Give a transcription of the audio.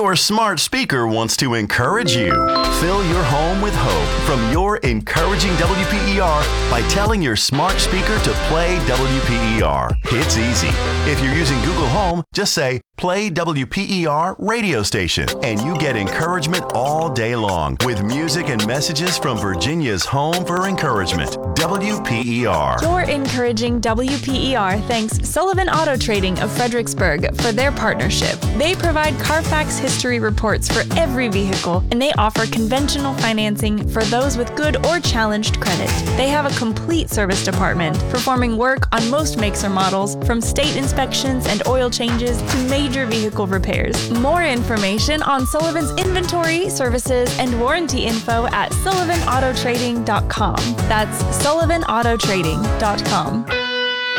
Your smart speaker wants to encourage you. Fill your home with hope from your encouraging WPER by telling your smart speaker to play WPER. It's easy. If you're using Google Home, just say, "Play WPER radio station," and you get encouragement all day long with music and messages from Virginia's home for encouragement, WPER. You're encouraging WPER thanks Sullivan Auto Trading of Fredericksburg for their partnership. They provide Carfax history reports for every vehicle, and they offer conventional financing for those with good or challenged credit. They have a complete service department, performing work on most makes or models, from state inspections and oil changes to major vehicle repairs. More information on Sullivan's inventory, services, and warranty info at sullivanautotrading.com. That's sullivanautotrading.com.